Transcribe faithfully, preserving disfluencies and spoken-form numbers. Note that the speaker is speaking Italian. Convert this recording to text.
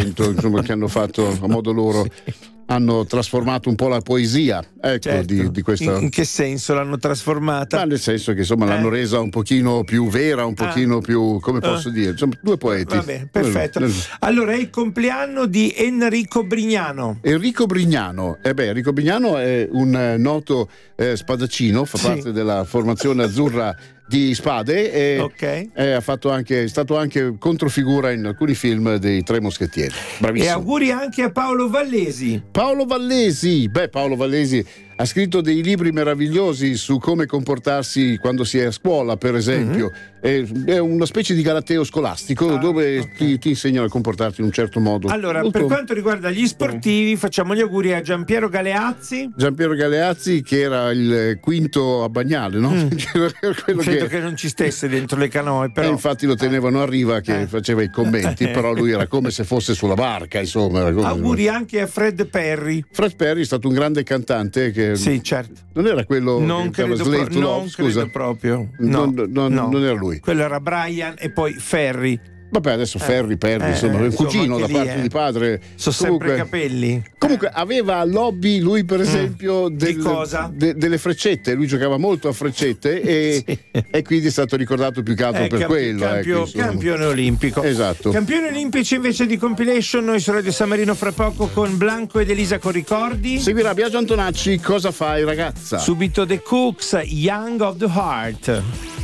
Novecento, insomma, che hanno fatto a modo loro. Hanno trasformato un po' la poesia, ecco, certo. di, di questa. In, in che senso l'hanno trasformata? Ma nel senso che insomma Eh. l'hanno resa un pochino più vera, un pochino Ah. più, come posso Ah. dire, insomma, due poeti. Va bene, perfetto. Allora è il compleanno di Enrico Brignano. Enrico Brignano, eh beh, Enrico Brignano è un eh, noto eh, spadaccino, fa Sì. parte della formazione azzurra di spade e Ok. eh, ha fatto anche, è stato anche controfigura in alcuni film dei Tre Moschettieri. E Bravissimo. auguri anche a Paolo Vallesi. Paolo Vallesi, beh, Paolo Vallesi ha scritto dei libri meravigliosi su come comportarsi quando si è a scuola, per esempio. Mm-hmm. È, è una specie di galateo scolastico ah, dove okay. ti, ti insegnano a comportarti in un certo modo. Allora, Molto... per quanto riguarda gli sportivi, facciamo gli auguri a Giampiero Galeazzi. Giampiero Galeazzi, che era il quinto a Bagnale, no? Mm. Quello Credo che... che non ci stesse dentro le canoe, però. E infatti lo tenevano a riva che eh. faceva i commenti, però lui era come se fosse sulla barca, insomma. Era come... Auguri anche a Fred Perry. Fred Perry è stato un grande cantante che sì, certo. Non era quello non che credo, Slave pro- to Love, non scusa. credo proprio. No, non, non, no. non era lui. Quello era Brian e poi Ferry. Vabbè, adesso Ferri, Perry, eh, insomma, eh, un cugino da lì, parte eh. di padre. Sono comunque, sempre capelli. Comunque aveva l'hobby, lui per esempio, mm. del, di cosa? De, delle freccette. Lui giocava molto a freccette e, sì. e quindi è stato ricordato più che altro eh, per camp- quello. Campio, ecco, campione olimpico. Esatto. Campioni olimpici invece di compilation, noi su Radio San Marino fra poco con Blanco ed Elisa con ricordi. Seguirà Biagio Antonacci, Cosa fai ragazza? Subito The Cooks, Young of the Heart.